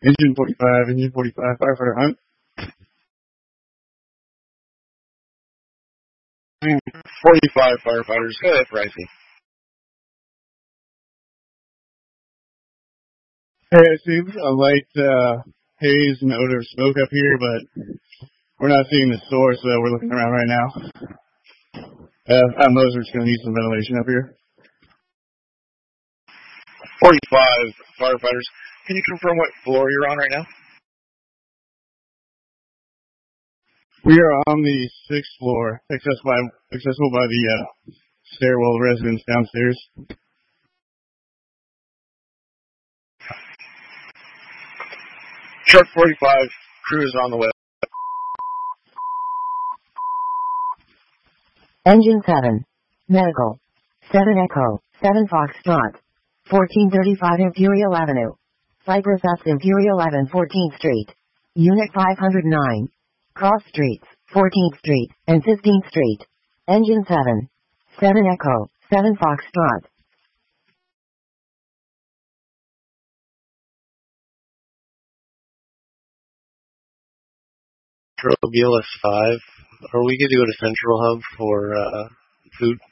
Engine 45, firefighter Hunt. 45 firefighters, go ahead, Pricey. Hey, I see a light haze and odor of smoke up here, but we're not seeing the source, so we're looking around right now. Moser's going to need some ventilation up here. 45 firefighters. Can you confirm what floor you're on right now? We are on the 6th floor, accessible by the stairwell residence downstairs. Truck 45, crew is on the way. Engine 7. Medical. 7 Echo. 7 Foxtrot. 1435 Imperial Avenue. Cypress F. Imperial 11 14th Street. Unit 509. Cross Streets, 14th Street, and 15th Street. Engine 7. 7 Echo. 7 Foxtrot. Gillis 5. Are we going to go to Central Hub for food?